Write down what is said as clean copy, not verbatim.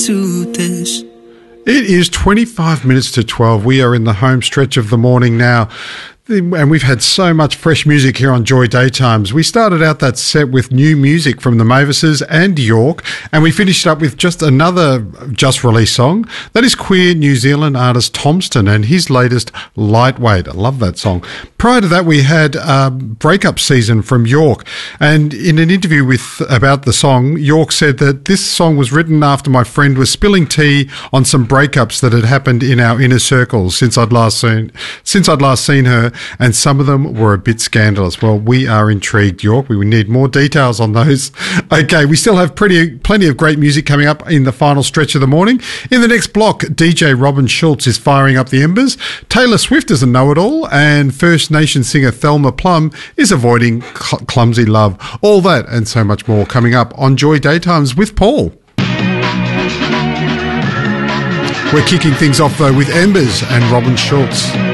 to this. It is 25 minutes to 12. We are in the home stretch of the morning now. And we've had so much fresh music here on Joy Daytimes. We started out that set with new music from the Mavises and York, and we finished up with just another just-released song. That is queer New Zealand artist Tomston and his latest Lightweight. I love that song. Prior to that, we had Breakup Season from York, and in an interview about the song, York said that this song was written after my friend was spilling tea on some breakups that had happened in our inner circles since I'd last seen her, and some of them were a bit scandalous. Well, we are intrigued, York. We need more details on those. Okay, we still have plenty of great music coming up in the final stretch of the morning. In the next block, DJ Robin Schultz is firing up the embers. Taylor Swift is a know-it-all, and First Nation singer Thelma Plum is avoiding clumsy love. All that and so much more coming up on Joy Daytimes with Paul. We're kicking things off, though, with Embers and Robin Schultz.